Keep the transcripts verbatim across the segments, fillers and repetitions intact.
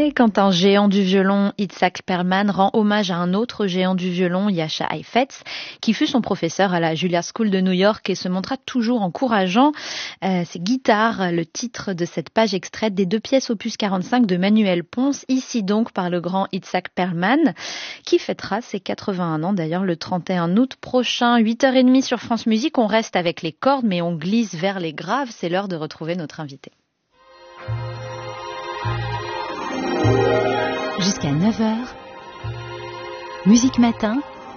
Et quand un géant du violon, Itzhak Perlman, rend hommage à un autre géant du violon, Jascha Heifetz, qui fut son professeur à la Juilliard School de New York et se montra toujours encourageant. Euh, c'est Guitare, le titre de cette page extraite des deux pièces opus quarante-cinq de Manuel Pons, ici donc par le grand Itzhak Perlman, qui fêtera ses quatre-vingt-un ans d'ailleurs le trente et un août prochain. huit heures trente sur France Musique, on reste avec les cordes mais on glisse vers les graves. C'est l'heure de retrouver notre invité. Jusqu'à neuf heures, Musique Matin,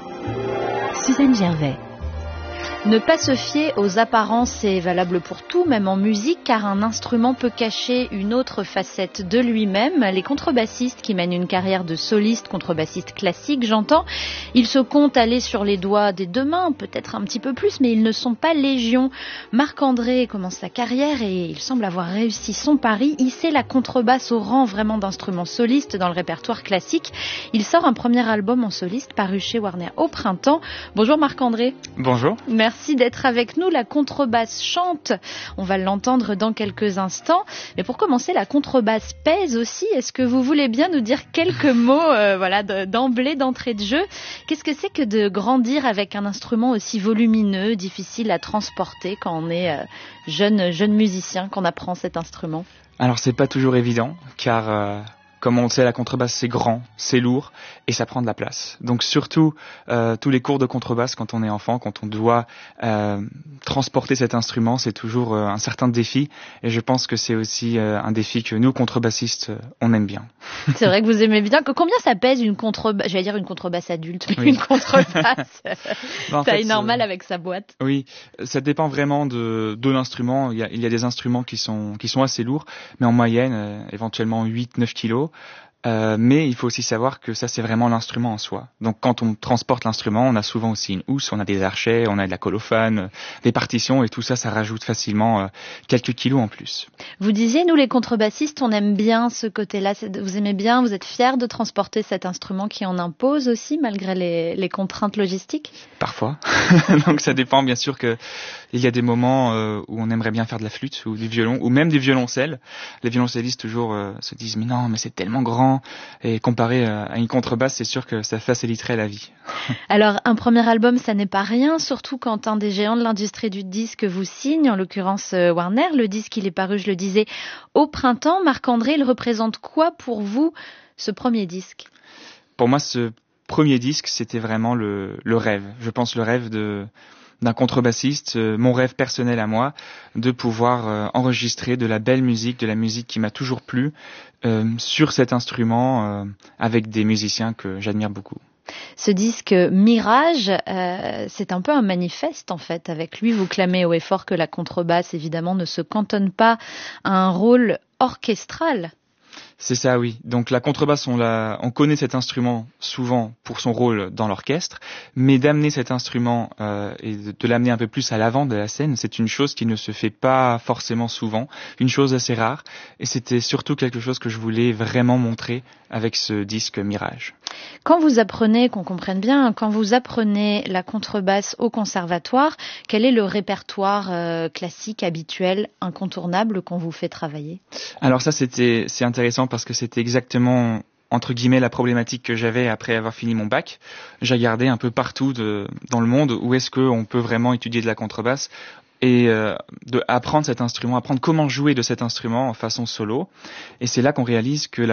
Suzanne Gervais. Ne pas se fier aux apparences, c'est valable pour tout, même en musique, car un instrument peut cacher une autre facette de lui-même. Les contrebassistes qui mènent une carrière de soliste, contrebassiste classique, j'entends, ils se comptent aller sur les doigts des deux mains, peut-être un petit peu plus, mais ils ne sont pas légion. Marc-André commence sa carrière et il semble avoir réussi son pari, hisser la contrebasse au rang vraiment d'instrument soliste dans le répertoire classique. Il sort un premier album en soliste paru chez Warner au printemps. Bonjour Marc-André. Bonjour. Merci. Merci d'être avec nous. La contrebasse chante. On va l'entendre dans quelques instants. Mais pour commencer, la contrebasse pèse aussi. Est-ce que vous voulez bien nous dire quelques mots euh, voilà, d'emblée, d'entrée de jeu? Qu'est-ce que c'est que de grandir avec un instrument aussi volumineux, difficile à transporter quand on est euh, jeune, jeune musicien, qu'on apprend cet instrument? Alors, c'est pas toujours évident, car... Euh... Comme on le sait, la contrebasse, c'est grand, c'est lourd et ça prend de la place. Donc surtout, euh, tous les cours de contrebasse quand on est enfant, quand on doit euh, transporter cet instrument, c'est toujours euh, un certain défi. Et je pense que c'est aussi euh, un défi que nous, contrebassistes, euh, on aime bien. C'est vrai que vous aimez bien. Combien ça pèse une contrebasse? J'allais dire une contrebasse adulte, mais oui. Une contrebasse ben, taille fait, normale euh, avec sa boîte. Oui, ça dépend vraiment de, de l'instrument. Il y, a, il y a des instruments qui sont, qui sont assez lourds, mais en moyenne, euh, éventuellement huit neuf kilos. Euh, mais il faut aussi savoir que ça, c'est vraiment l'instrument en soi. Donc, quand on transporte l'instrument, on a souvent aussi une housse, on a des archets, on a de la colophane, euh, des partitions, et tout ça, ça rajoute facilement euh, quelques kilos en plus. Vous disiez, nous, les contrebassistes, on aime bien ce côté-là. Vous aimez bien, vous êtes fiers de transporter cet instrument qui en impose aussi, malgré les, les contraintes logistiques? Parfois. Donc, ça dépend, bien sûr, que il y a des moments euh, où on aimerait bien faire de la flûte ou du violon, ou même du violoncelle. Les violoncellistes, toujours, euh, se disent, mais non, mais c'est tellement grand. Et comparé à une contrebasse, c'est sûr que ça faciliterait la vie. Alors, un premier album, ça n'est pas rien, surtout quand un des géants de l'industrie du disque vous signe, en l'occurrence Warner. Le disque, il est paru, je le disais, au printemps. Marc-André, il représente quoi pour vous, ce premier disque? Pour moi, ce premier disque, c'était vraiment le, le rêve. Je pense le rêve de... d'un contrebassiste, euh, mon rêve personnel à moi, de pouvoir euh, enregistrer de la belle musique, de la musique qui m'a toujours plu, euh, sur cet instrument, euh, avec des musiciens que j'admire beaucoup. Ce disque Mirage, euh, c'est un peu un manifeste en fait. Avec lui, vous clamez haut et fort que la contrebasse, évidemment, ne se cantonne pas à un rôle orchestral. C'est ça, oui. Donc la contrebasse, on, la, on connaît cet instrument souvent pour son rôle dans l'orchestre, mais d'amener cet instrument euh, et de, de l'amener un peu plus à l'avant de la scène, c'est une chose qui ne se fait pas forcément souvent, une chose assez rare, et c'était surtout quelque chose que je voulais vraiment montrer avec ce disque Mirage. Quand vous apprenez, qu'on comprenne bien, quand vous apprenez la contrebasse au conservatoire, quel est le répertoire euh, classique, habituel, incontournable qu'on vous fait travailler? Alors ça, c'était, c'est intéressant parce que c'était exactement, entre guillemets, la problématique que j'avais après avoir fini mon bac. J'ai regardé un peu partout de, dans le monde où est-ce qu'on peut vraiment étudier de la contrebasse et euh, de apprendre cet instrument, apprendre comment jouer de cet instrument en façon solo. Et c'est là qu'on réalise que la